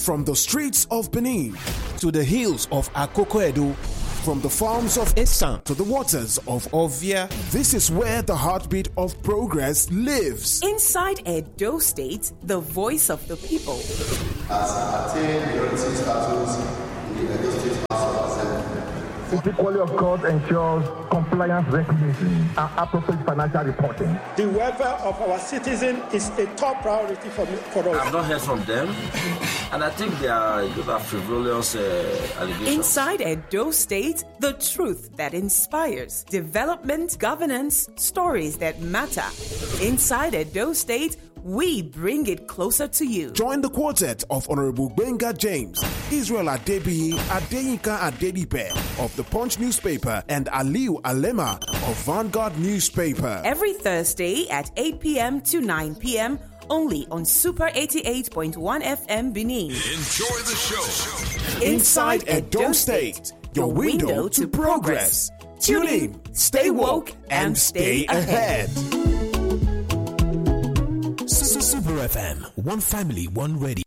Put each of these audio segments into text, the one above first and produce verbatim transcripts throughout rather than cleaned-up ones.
From the streets of Benin to the hills of Akoko-Edo, from the farms of Esan to the waters of Ovia, this is where the heartbeat of progress lives. Inside Edo State, the voice of the people. As I attain majority status in the Edo State House of Assembly. The quality of God ensures compliance regulations and appropriate financial reporting. The welfare of our citizens is a top priority for, me, for us. I've not heard from them, and I think they are, they are frivolous uh, allegations. Inside Edo State, the truth that inspires, development, governance, stories that matter. Inside Edo State, we bring it closer to you. Join the quartet of Honorable Benga James, Israel Adebiyi, Adeyinka Adedipe of the Punch newspaper, and Aliu Alema of Vanguard newspaper. Every Thursday at eight p.m. to nine p.m. only on Super eighty-eight point one F M Benin. Enjoy the show. Inside Edo State, your window to progress. Tune in, stay woke, and stay ahead. Super F M, one family, one radio.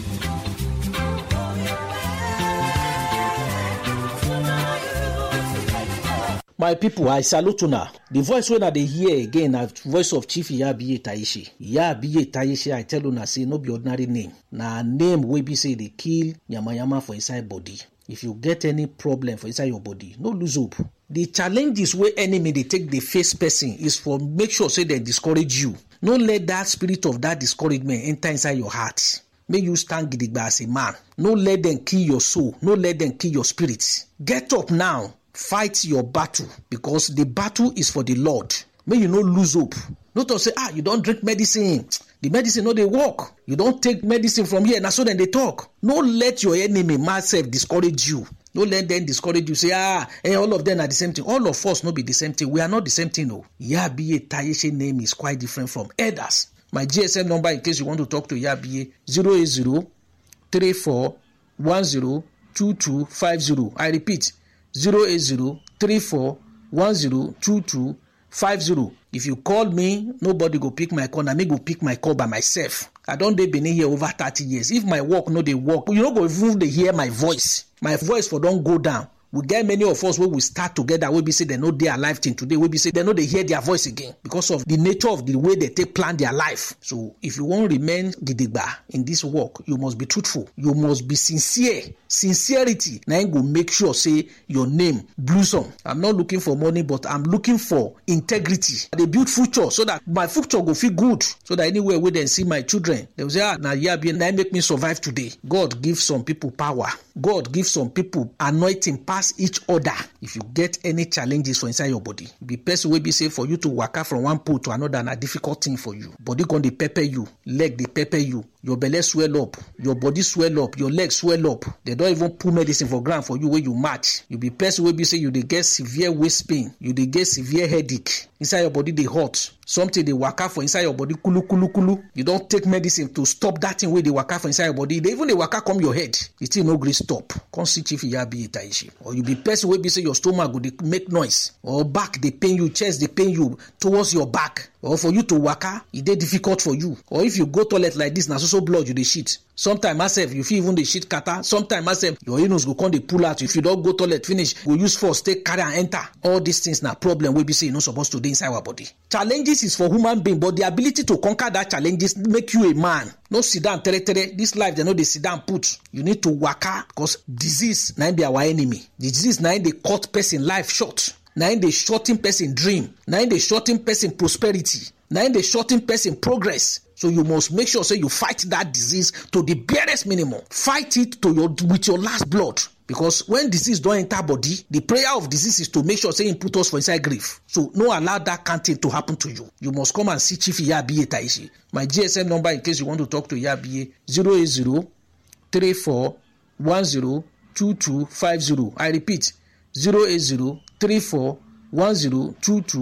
My people, I salute una. The voice when I dey hear again, na voice of Chief Iyabiye Taishi. Iyabiye Taishi, I tell una say no be ordinary name. Na name wey be say dey kill yamayama for inside body. If you get any problem for inside your body, no lose hope. The challenges wey enemy dey take the face person is for make sure say they discourage you. No let that spirit of that discouragement enter inside your heart. Make you stand gidigba as a man. No let them kill your soul. No let them kill your spirit. Get up now. Fight your battle, because the battle is for the Lord. May you no lose hope. Not to say, ah, you don't drink medicine. The medicine no dey work. You don't take medicine from here. Now so then they talk. No let your enemy myself discourage you. No let them discourage you. Say, ah, hey, all of them are the same thing. All of us no be the same thing. We are not the same thing. No. Iyabiye Taishi name is quite different from others. My G S M number, in case you want to talk to Iyabiye, zero eight zero, three four, one zero, two two five zero. I repeat, zero eight zero, three four, one zero, two two five zero. If you call me, nobody go pick my call. Na me go pick my call by myself. I don dey Benin here over thirty years. If my work no dey work, you no go even dey hear my voice. My voice for don go down. We get many of us wey we start together wey be say they no dey alive till today, wey be say they no dey hear their voice again because of the nature of the way they take plan their life. So if you wan remain gidigba in this work, you must be truthful. You must be sincere. Sincerity na go make sure say your name blossom. I'm not looking for money, but I'm looking for integrity. I dey build future so that my future go feel good. So that anywhere where they see my children, they will say, ah, na Iyabiye na make me survive today. God give some people power. God give some people anointing pass each other. If you get any challenges for inside your body, the person will be say for you to waka from one pole to another na difficult thing for you. Body gon dey pepper you, leg dey pepper you, your belly swell up, your body swell up, your legs swell up. They don't even put medicine for ground for you where you match. You be person will be say you dey get severe waist pain, you dey get severe headache, inside your body dey hot. Something they waka for inside your body, kulu kulu kulu. You don't take medicine to stop that thing where they waka for inside your body. They even they waka come your head. It still no great stop. Come see Chief Iyabiye Taishi. Or you be person where be say your stomach go dey make noise, or back they pain you, chest they pain you towards your back, or for you to waka, it dey difficult for you. Or if you go toilet like this, na so so blood you dey shit. Sometimes myself you feel even the shit kata. Sometimes myself your anus go come dey pull out. If you don't go toilet finish, go use force take carry and enter. All these things na problem wey be say you no supposed to dey inside our body. Challenges is for human being, but the ability to conquer that challenges make you a man. No sit down tere tere. This life they know they sit down put. You need to waka, because disease na be our enemy. The disease na they cut person life short. Na they shorten person dream. Na they shorten person prosperity. Na they shorten person progress. So you must make sure say you fight that disease to the barest minimum. Fight it to your with your last blood. Because when disease don't enter body, the prayer of disease is to make sure say it put us for inside grief. So no allow that kind of thing to happen to you. You must come and see Chief Iyabiye Taishi. My G S M number in case you want to talk to Iyabiye, zero eight zero, three four, one zero, two two five zero. I repeat, zero eight zero, three four, one zero, two two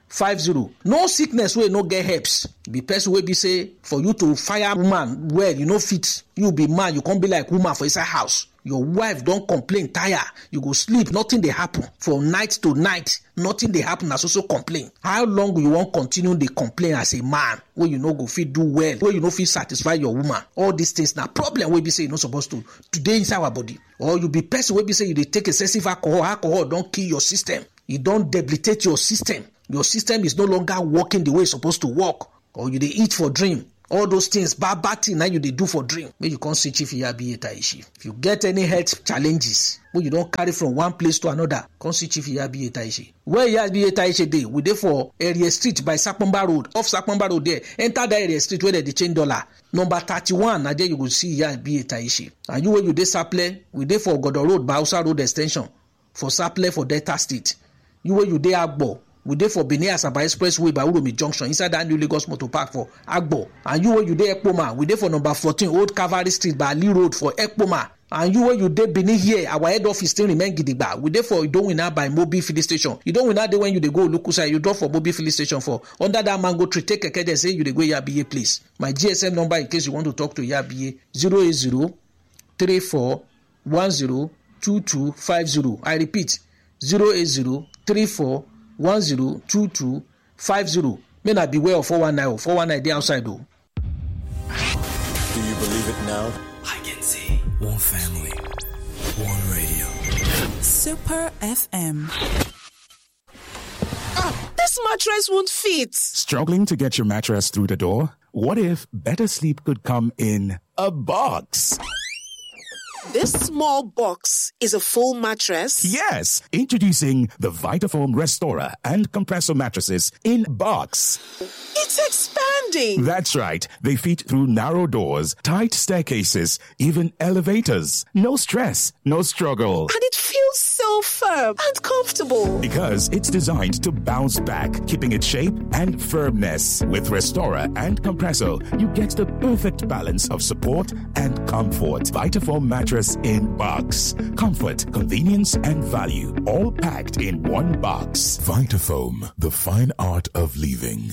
five zero. No sickness wey no get helps. Be person wey be say for you to fire woman well, you no fit. You be man, you can't be like woman for inside house. Your wife don't complain, tire. You go sleep, nothing dey happen. From night to night, nothing dey happen, as also complain. How long you want continue dey complain as a man where you no go fit do well, where you no fit satisfy your woman? All these things na problem wey be say you no supposed to today inside our body. Or you be person wey be say you dey take excessive alcohol, alcohol don't kill your system. You don't debilitate your system. Your system is no longer working the way it's supposed to work. Or you dey eat for dream. All those things, bad, bad thing now you dey do for dream. May you come see Chief Iyabiye Taishi. If you get any health challenges, wey you don't carry from one place to another, come see Chief Iyabiye Taishi. Where Iyabiye Taishi dey, we dey for area street by Sakpomba Road, off Sakpomba Road there. Enter that area street where they dey change dollar. Number thirty-one, na there you go see Iyabiye Taishi. And you where you dey Saple, we dey for Godo Road, Bausa Road extension. For Saple for Delta State. You where you dey Agbo. We dey for Benin Asaba Expressway by Uromi Junction inside that new Lagos Motor Park for Agbo. And you where you dey Ekpoma, we dey for number fourteen Old Cavalry Street by Ali Road for Ekpoma. And you where you dey Benin here, our head office still remain Gidigba. We dey for Idowina by Mobi Filling Station. You don't win out there when you dey go Lukusa, you drop for Mobi Filling Station for under that mango tree. Take a kede say you dey go Iyabiye place. My G S M number in case you want to talk to Iyabiye zero eight zero three four one zero two two five zero. I repeat zero eight zero three four one zero two two five zero. May not beware of four one nine or four one nine dey outside though. Do you believe it now? I can see. One family, one radio. Super F M. Ah, this mattress won't fit. Struggling to get your mattress through the door? What if better sleep could come in a box? This small box is a full mattress? Yes. Introducing the Vitafoam Restorer and Compressor mattresses in box. It's expanding. That's right. They fit through narrow doors, tight staircases, even elevators. No stress, no struggle. And it feels so firm and comfortable. Because it's designed to bounce back, keeping its shape and firmness. With Restorer and Compressor, you get the perfect balance of support and comfort. Vitafoam mattress in box. Comfort, convenience, and value, all packed in one box. Vitafoam, the fine art of living.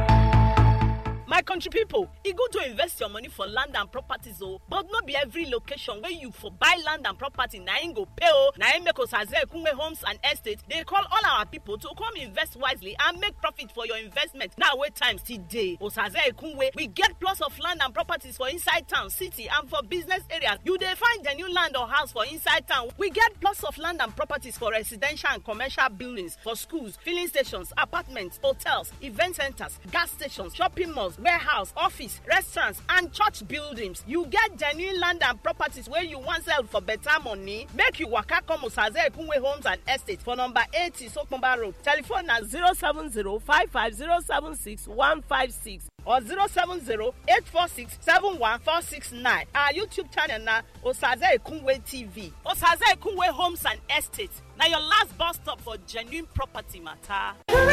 My country people, e good to invest your money for land and properties, oh, but not be every location where you for buy land and property na im go pay oh. Na im make Osaze Ekunwe Homes and Estate. They call all our people to come invest wisely and make profit for your investment. Now wait time still day. Osaze Ekunwe, we get plots of land and properties for inside town, city, and for business areas. You dey find the new land or house for inside town. We get plots of land and properties for residential and commercial buildings, for schools, filling stations, apartments, hotels, event centers, gas stations, shopping malls, warehouse, office, restaurants, and church buildings. You get genuine land and properties where you want sell for better money. Make you waka come Osaze Ekunwe Homes and Estate for number eighty Sokpomba Road. Telephone na zero seven zero five five zero seven six one five six or zero seven zero eight four six seven one four six nine. Our YouTube channel na Osaze Ekunwe T V. Osaze Ekunwe Homes and Estate. Now your last bus stop for genuine property matter.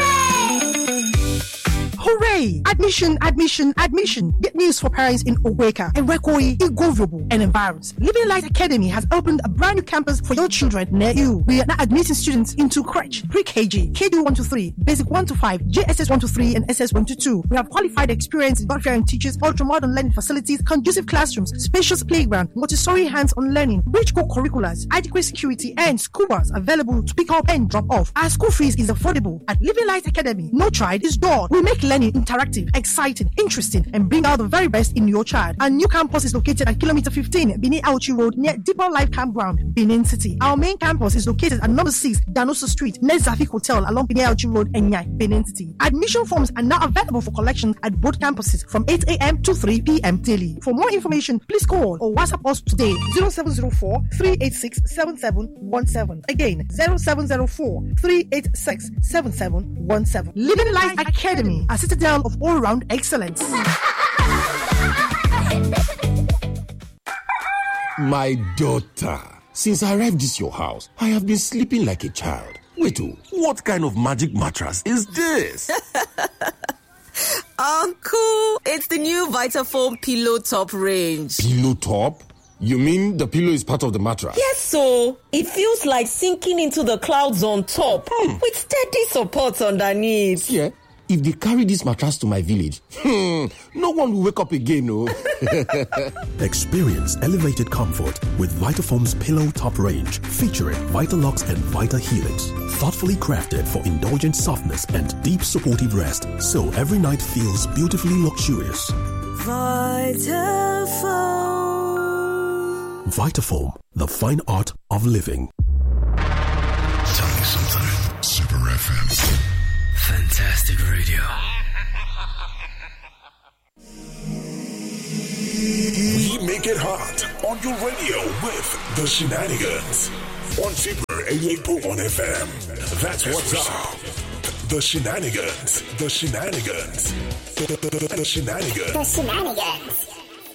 Hooray! Hooray! Admission, admission, admission. Get news for parents in Oweka, Enwekoi, Igovobo, and environs. Living Light Academy has opened a brand new campus for your children near you. We are now admitting students into crèche, pre-K G, K D one to three, Basic one to five, J S S one to three, and S S one to two. We have qualified, experienced, God-fearing teachers, ultra-modern learning facilities, conducive classrooms, spacious playground, Montessori hands-on learning, rich co-curriculars, adequate security, and school bus available to pick up and drop off. Our school fees is affordable. At Living Light Academy, no child is dull. We make learning interactive, exciting, interesting, and bring out the very best in your child. Our new campus is located at kilometer fifteen, Benin Auchi Road, near Deeper Life Campground, Benin City. Our main campus is located at number six, Danosa Street, near Zafik Hotel, along Benin Auchi Road, Enyai, Benin City. Admission forms are now available for collection at both campuses from eight a.m. to three p.m. daily. For more information, please call or WhatsApp us today, zero seven zero four three eight six seven seven one seven. Again, zero seven zero four three eight six seven seven one seven. Living Light Academy, a citadel of all-round excellence. My daughter, since I arrived at your house, I have been sleeping like a child. Wait, oh, what kind of magic mattress is this? Uncle, it's the new Vitafoam Pillow Top range. Pillow Top? You mean the pillow is part of the mattress? Yes, so it feels like sinking into the clouds on top hmm. with steady support underneath. Yeah. If they carry this mattress to my village, hmm, no one will wake up again, no. Experience elevated comfort with Vitafoam's Pillow Top range, featuring Vitalux and Vita Helix. Thoughtfully crafted for indulgent softness and deep supportive rest, so every night feels beautifully luxurious. Vitafoam. Vitafoam, the fine art of living. Tell me something. Super F M. Fantastic radio. We make it hot on your radio with the Shenanigans on Super eighty-eight point one F M. That's what's up. The Shenanigans. The Shenanigans. The, the, the, the Shenanigans. The Shenanigans.